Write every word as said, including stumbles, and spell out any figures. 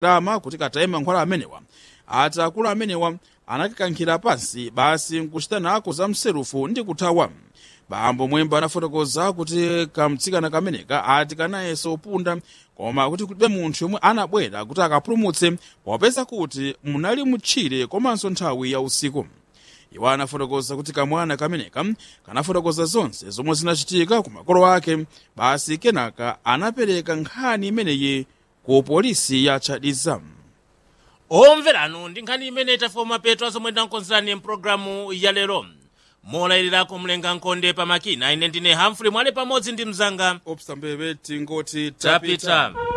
rama kuti katayima nkhwala amenewa. Ati akulu amenewa anakakankhira pansi basi nkuchita nako za mserufu ndi kuthawa. Bambo Mwemba anafotokoza kuti kamtsikana kameneka ati kanayeso upunda koma kuti kulibe munthu yomwe anabwera kuti akapulumutse popeza kuti munali mutchire komanso nthawi ya usiku. Iwo anafotokoza kuti kamwana kameneka kanafotokoza zonse zomwe zinachitika ku makolo ake basi kenaka anapereka nkhani imeneyi ku polisi ya Chadiza. Omveranu ndi nkhani imene tafoma petu azomwe ndankonzerani mpulogalamu ya lero. Molayirako mlenga nkonde pa makina ine ndine Humphrey Mwale pamodzi ndi mzanga Obstambebe tingoti tapita.